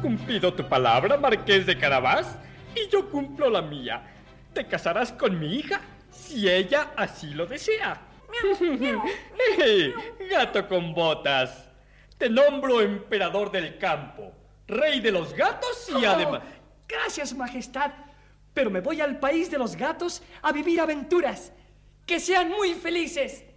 cumplido tu palabra, Marqués de Carabás, y yo cumplo la mía. Te casarás con mi hija si ella así lo desea. Gato con botas. Te nombro emperador del campo, rey de los gatos y además... Gracias, majestad, pero me voy al país de los gatos a vivir aventuras. ¡Que sean muy felices!